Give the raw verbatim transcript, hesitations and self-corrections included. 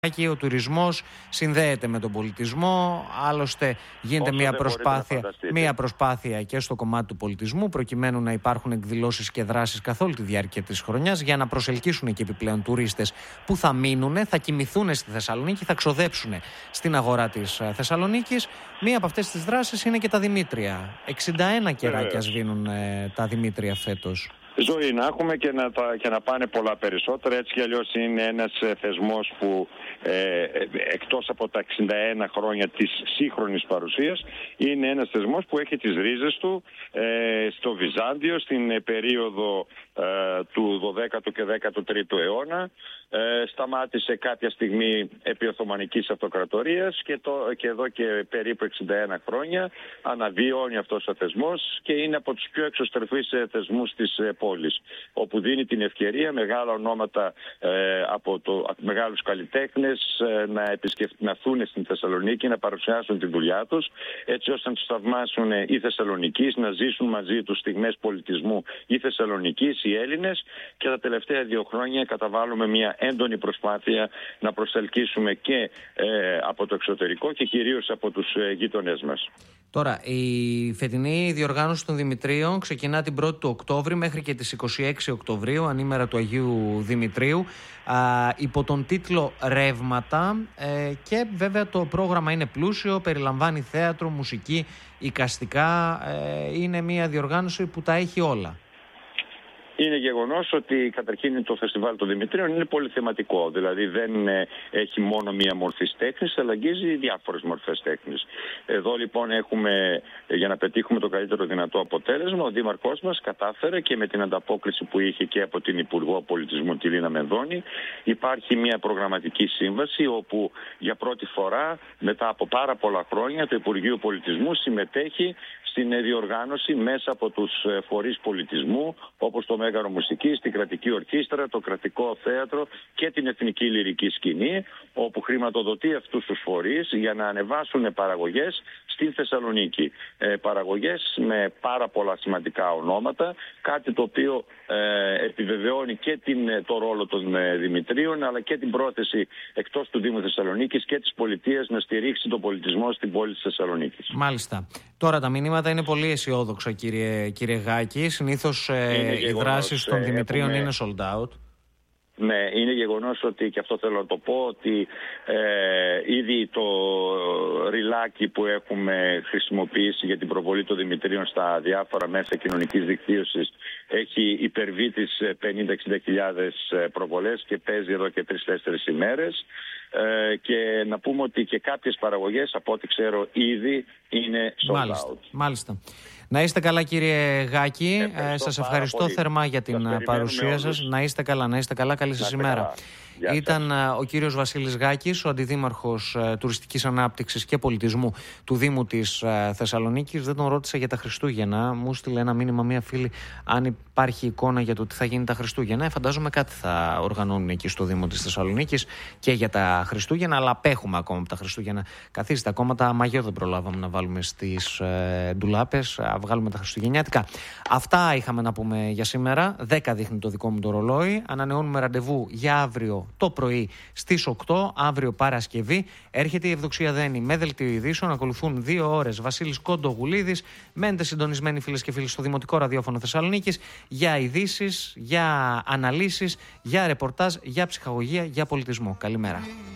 Και ο τουρισμός συνδέεται με τον πολιτισμό, άλλωστε γίνεται μια προσπάθεια, μια προσπάθεια και στο κομμάτι του πολιτισμού προκειμένου να υπάρχουν εκδηλώσεις και δράσεις καθ' όλη τη διάρκεια της χρονιάς για να προσελκύσουν και επιπλέον τουρίστες που θα μείνουν, θα κοιμηθούν στη Θεσσαλονίκη, θα ξοδέψουν στην αγορά της Θεσσαλονίκης. Μία από αυτές τις δράσεις είναι και τα Δημήτρια. εξήντα ένα κεράκια σβήνουν ε, τα Δημήτρια φέτος. Ζωή να έχουμε και να, τα, και να πάνε πολλά περισσότερα. Έτσι κι αλλιώς είναι ένας θεσμός που ε, εκτός από τα εξήντα ένα χρόνια της σύγχρονης παρουσίας, είναι ένας θεσμός που έχει τις ρίζες του ε, στο Βυζάντιο, στην περίοδο ε, του δωδέκατου και δέκατου τρίτου αιώνα. Ε, σταμάτησε κάποια στιγμή επί Οθωμανικής Αυτοκρατορίας και, το, και εδώ και περίπου εξήντα ένα χρόνια αναβιώνει αυτός ο θεσμός και είναι από τους πιο εξωστρεφείς θεσμούς της ε, πόλης, όπου δίνει την ευκαιρία μεγάλα ονόματα ε, από το, μεγάλους καλλιτέχνες ε, να επισκεφτούν στην Θεσσαλονίκη, να παρουσιάσουν τη δουλειά τους, έτσι ώστε να τους θαυμάσουν οι Θεσσαλονικείς, να ζήσουν μαζί τους στιγμές πολιτισμού οι Θεσσαλονικείς, οι Έλληνες, και τα τελευταία δύο χρόνια καταβάλουμε μια έντονη προσπάθεια να προσελκύσουμε και ε, από το εξωτερικό και κυρίως από τους ε, γείτονές μας. Τώρα, η φετινή διοργάνωση των Δημητρίων ξεκινά την πρώτη του Οκτώβρη μέχρι και τις είκοσι έξι Οκτωβρίου, ανήμερα του Αγίου Δημητρίου, α, υπό τον τίτλο «Ρεύματα» ε, και βέβαια το πρόγραμμα είναι πλούσιο, περιλαμβάνει θέατρο, μουσική, εικαστικά, ε, είναι μια διοργάνωση που τα έχει όλα. Είναι γεγονός ότι καταρχήν το φεστιβάλ των Δημητρίων είναι πολυθεματικό. Δηλαδή δεν ε, έχει μόνο μία μορφή τέχνης, αλλά αγγίζει διάφορες μορφές τέχνης. Εδώ λοιπόν έχουμε, για να πετύχουμε το καλύτερο δυνατό αποτέλεσμα, ο Δήμαρχός μας κατάφερε και με την ανταπόκριση που είχε και από την Υπουργό Πολιτισμού τη Λίνα Μενδώνη, υπάρχει μία προγραμματική σύμβαση όπου για πρώτη φορά μετά από πάρα πολλά χρόνια το Υπουργείο Πολιτισμού συμμετέχει στην διοργάνωση μέσα από τους φορείς πολιτισμού, όπως το Μέγαρο Μουσικής, την Κρατική Ορχήστρα, το Κρατικό Θέατρο και την Εθνική Λυρική Σκηνή, όπου χρηματοδοτεί αυτούς τους φορείς για να ανεβάσουν παραγωγές στην Θεσσαλονίκη. Ε, παραγωγές με πάρα πολλά σημαντικά ονόματα, κάτι το οποίο ε, επιβεβαιώνει και την, το ρόλο των ε, Δημητρίων, αλλά και την πρόθεση εκτός του Δήμου Θεσσαλονίκης και της πολιτείας να στηρίξει τον πολιτισμό στην πόλη της Θεσσαλονίκης. Μάλιστα. Τώρα τα μηνύματα είναι πολύ αισιόδοξα, κύριε, κύριε Γάκη. Συνήθως ε, οι δράσεις των Δημητρίων έχουμε... είναι sold out. Ναι, είναι γεγονός ότι, και αυτό θέλω να το πω, ότι ε, ήδη το ριλάκι που έχουμε χρησιμοποιήσει για την προβολή των Δημητρίων στα διάφορα μέσα κοινωνικής δικτύωσης έχει υπερβεί τις πενήντα με εξήντα χιλιάδες προβολές και παίζει εδώ και τρεις-τέσσερις ημέρες. Ε, και να πούμε ότι και κάποιες παραγωγές, από ό,τι ξέρω, ήδη είναι sold Μάλιστα. out. Μάλιστα. Να είστε καλά, κύριε Γάκη. Ε, σας ευχαριστώ πολύ. θερμά για την σας παρουσία σας. Να είστε καλά, να είστε καλά. Καλή σας ημέρα. Ήταν ο κύριος Βασίλης Γάκης, ο Αντιδήμαρχος Τουριστικής Ανάπτυξης και Πολιτισμού του Δήμου της Θεσσαλονίκης. Δεν τον ρώτησα για τα Χριστούγεννα. Μου στείλε ένα μήνυμα μία φίλη αν υπάρχει εικόνα για το τι θα γίνει τα Χριστούγεννα. Ε, φαντάζομαι κάτι θα οργανώνουν εκεί στο Δήμο της Θεσσαλονίκης και για τα Χριστούγεννα, αλλά απέχουμε ακόμα από τα Χριστούγεννα. Καθίστε, ακόμα τα μαγιό δεν προλάβαμε να βάλουμε στις ε, ντουλάπες. Α, βγάλουμε τα Χριστουγεννιάτικα. Αυτά είχαμε να πούμε για σήμερα. δέκα δείχνει το δικό μου το ρολόι. Ανανεώνουμε ραντεβού για αύριο το πρωί στις οκτώ, αύριο Παρασκευή. Έρχεται η Ευδοξία Δένη με δελτίο ειδήσεων. Ακολουθούν δύο ώρες Βασίλης Κοντογουλίδης. Μένετε συντονισμένοι, φίλες και φίλοι, στο Δημοτικό Ραδιόφωνο Θεσσαλονίκης για ειδήσεις, για αναλύσεις, για ρεπορτάζ, για ψυχαγωγία, για πολιτισμό. Καλημέρα.